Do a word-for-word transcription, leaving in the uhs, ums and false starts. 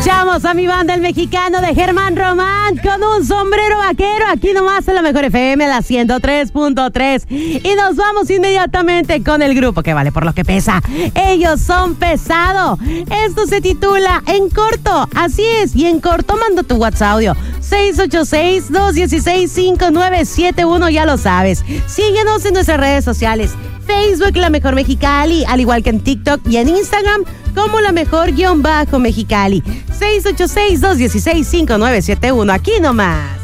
Escuchamos a mi banda El Mexicano de Germán Román con un sombrero vaquero aquí nomás en la Mejor F M, la ciento tres punto tres. Y nos vamos inmediatamente con el grupo que vale por lo que pesa. Ellos son Pesado. Esto se titula En Corto. Así es, y en corto mando tu WhatsApp audio seis ocho seis, dos uno seis, cinco nueve siete uno, ya lo sabes. Síguenos en nuestras redes sociales. Facebook, La Mejor Mexicali, al igual que en TikTok y en Instagram como La Mejor guión bajo Mexicali. seis ocho seis, dos uno seis, cinco nueve siete uno, aquí nomás.